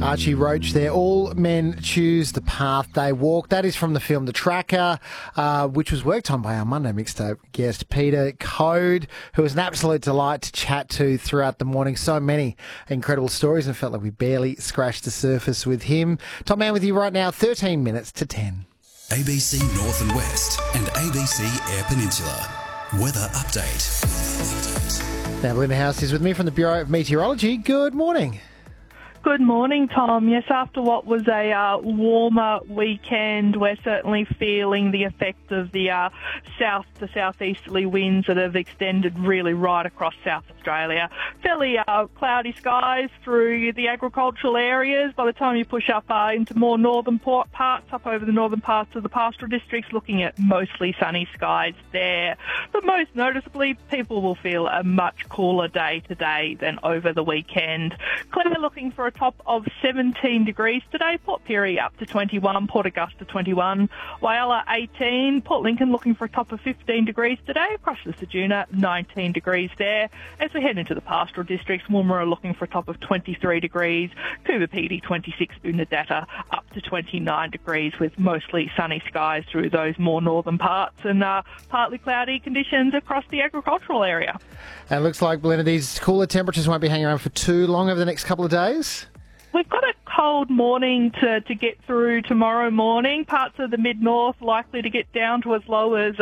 Archie Roach there. All men choose the path they walk. That is from the film The Tracker, which was worked on by our Monday Mixtape guest, Peter Code, who was an absolute delight to chat to throughout the morning. So many incredible stories, and it felt like we barely scratched the surface with him. Tom Mann with you right now, 13 minutes to 10. ABC North and West and ABC Air Peninsula. Weather update. Now, Belinda House is with me from the Bureau of Meteorology. Good morning. Good morning, Tom. Yes, after what was a warmer weekend, we're certainly feeling the effect of the south to southeasterly winds that have extended really right across South Australia. Fairly cloudy skies through the agricultural areas. By the time you push up into more northern parts, up over the northern parts of the pastoral districts, looking at mostly sunny skies there. But most noticeably, people will feel a much cooler day today than over the weekend. Clare looking for a top of 17 degrees today. Port Pirie up to 21, Port Augusta 21, Whyalla 18, Port Lincoln looking for a top of 15 degrees today. Across the Ceduna 19 degrees there. As we head into the pastoral districts, Woomera looking for a top of 23 degrees, Coober Pedy 26, Unadata up to 29 degrees with mostly sunny skies through those more northern parts and partly cloudy conditions across the agricultural area. And it looks like, Belinda, these cooler temperatures won't be hanging around for too long over the next couple of days. We've got a cold morning to get through tomorrow morning. Parts of the mid-north likely to get down to as low as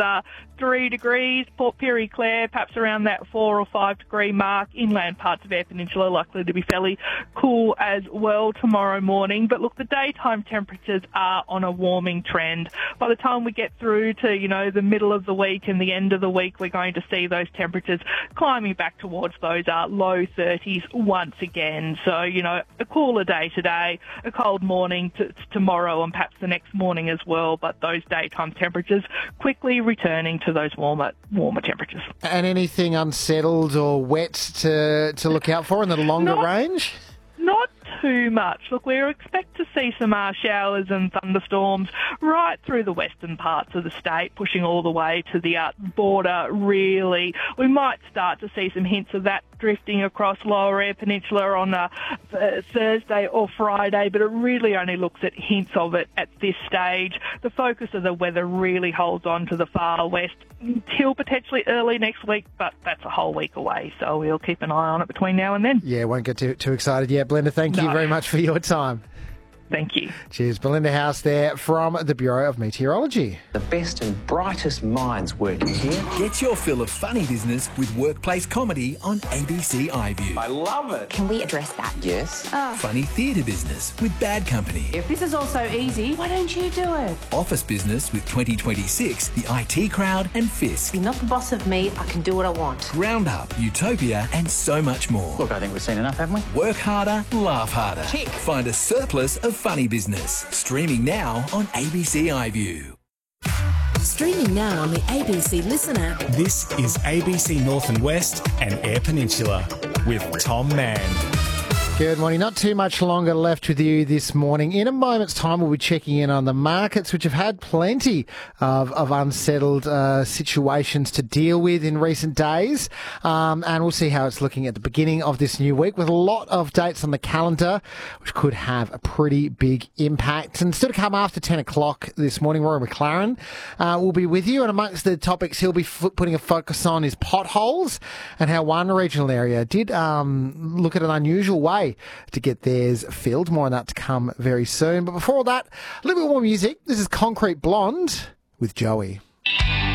3 degrees. Port Pirie, Clare, perhaps around that 4 or 5 degree mark. Inland parts of Eyre Peninsula likely to be fairly cool as well tomorrow morning. But look, the daytime temperatures are on a warming trend. By the time we get through to, the middle of the week and the end of the week, we're going to see those temperatures climbing back towards those low 30s once again. So, a cooler day today, a cold morning tomorrow and perhaps the next morning as well. But those daytime temperatures quickly returning to those warmer temperatures. And anything unsettled or wet to look out for in the longer range? Not too much. Look, we expect to see some showers and thunderstorms right through the western parts of the state, pushing all the way to the border, really. We might start to see some hints of that drifting across lower Eyre Peninsula on Thursday or Friday, but it really only looks at hints of it at this stage. The focus of the weather really holds on to the far west until potentially early next week, but that's a whole week away, so we'll keep an eye on it between now and then. Yeah, won't get too excited yet. Belinda, thank you very much for your time. Thank you. Cheers. Belinda House there from the Bureau of Meteorology. The best and brightest minds working here. Get your fill of funny business with workplace comedy on ABC iView. I love it. Can we address that? Yes. Funny theatre business with Bad Company. If this is all so easy, why don't you do it? Office business with 2026, the IT Crowd and Fisk. You're not the boss of me. I can do what I want. Ground Up, Utopia and so much more. Look, I think we've seen enough, haven't we? Work harder, laugh harder. Tick. Find a surplus of funny business. Streaming now on ABC iView. Streaming now on the ABC Listen app. This is ABC North and West and Eyre Peninsula with Tom Mann. Good morning. Not too much longer left with you this morning. In a moment's time, we'll be checking in on the markets, which have had plenty of unsettled situations to deal with in recent days. And we'll see how it's looking at the beginning of this new week with a lot of dates on the calendar, which could have a pretty big impact. And still to come after 10 o'clock this morning, Rory McLaren will be with you. And amongst the topics he'll be putting a focus on is potholes and how one regional area did look at an unusual way to get theirs filled. More on that to come very soon. But before all that, a little bit more music. This is Concrete Blonde with Joey.